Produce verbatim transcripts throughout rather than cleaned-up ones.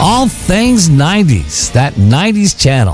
All things nineties, that nineties channel.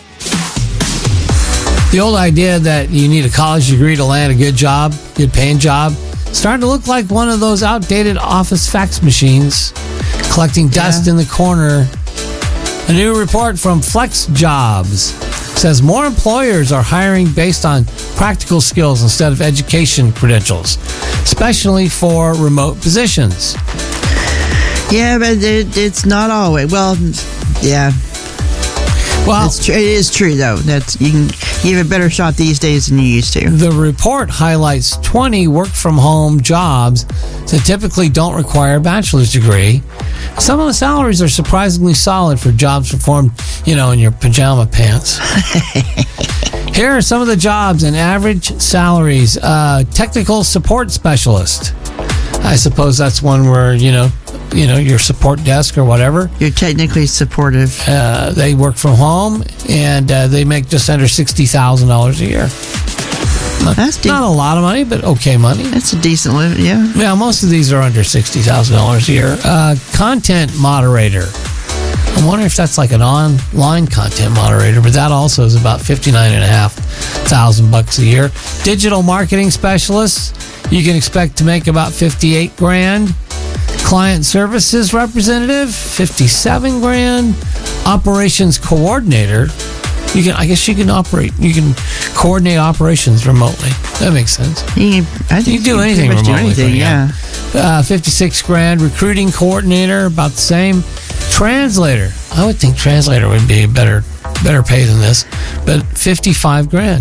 The old idea that you need a college degree to land a good job, good paying job, starting to look like one of those outdated office fax machines collecting dust yeah. in the corner. A new report from Flex Jobs says more employers are hiring based on practical skills instead of education credentials, especially for remote positions. Yeah, but it, it's not always. Well, yeah. Well, it's tr- it is true though. That's you can you have a better shot these days than you used to. The report highlights twenty work from home jobs that typically don't require a bachelor's degree. Some of the salaries are surprisingly solid for jobs performed, you know, in your pajama pants. Here are some of the jobs and average salaries. Uh, technical support specialist. I suppose that's one where, you know, you know, your support desk or whatever. You're technically supportive. Uh, they work from home, and uh, they make just under sixty thousand dollars a year. Not, That's de- not a lot of money, but okay money. That's a decent living, yeah. Yeah, most of these are under sixty thousand dollars a year. Uh, content moderator. I wonder if that's like an online content moderator, but that also is about fifty-nine and a half thousand bucks a year. Digital marketing specialists, you can expect to make about fifty-eight grand. Client services representative, fifty-seven grand. Operations coordinator, you can, I guess you can operate, you can coordinate operations remotely. That makes sense. You can, I think you can do you anything can remotely. Do anything, yeah. Uh, fifty-six grand. Recruiting coordinator, about the same. Translator, I would think translator would be better, better pay than this, but fifty-five grand.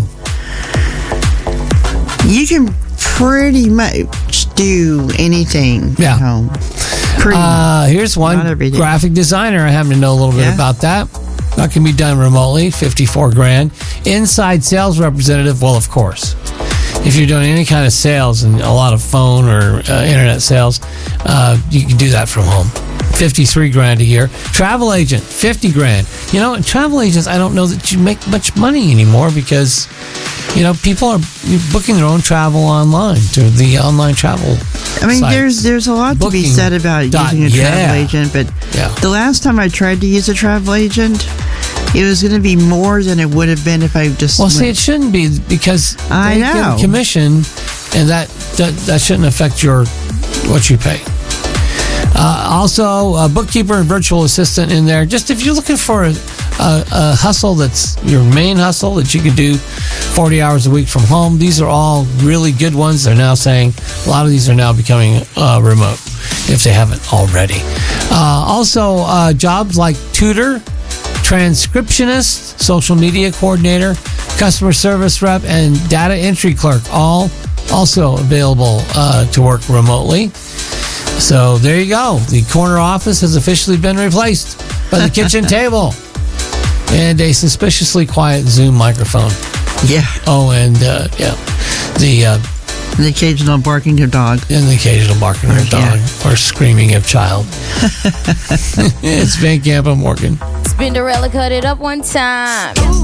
You can pretty much do anything yeah. at home. Pretty uh, here's one. Graphic designer. I happen to know a little bit yeah. about that. That can be done remotely, fifty-four grand. Inside sales representative, well, of course. If you're doing any kind of sales and a lot of phone or uh, internet sales, uh, you can do that from home. fifty-three grand a year. Travel agent, fifty grand. You know, travel agents, I don't know that you make much money anymore because, you know, people are booking their own travel online through the online travel I mean, sites. there's there's a lot Booking to be said about using a yeah. travel agent, but yeah. the last time I tried to use a travel agent, it was going to be more than it would have been if I just Well, went. see, it shouldn't be because I they know. get a commission, and that, that, that shouldn't affect your what you pay. Uh, also, a bookkeeper and virtual assistant in there. Just if you're looking for a, a, a hustle that's your main hustle that you can do forty hours a week from home, these are all really good ones. They're now saying a lot of these are now becoming uh, remote if they haven't already. Uh, also, uh, jobs like tutor, transcriptionist, social media coordinator, customer service rep, and data entry clerk, all also available uh, to work remotely. So there you go. The corner office has officially been replaced by the kitchen table and a suspiciously quiet Zoom microphone. Yeah. Oh, and uh, yeah, the uh, the occasional barking of dog and the occasional barking of dog yeah. or screaming of child. It's Van Camp and Morgan. Spinderella cut it up one time.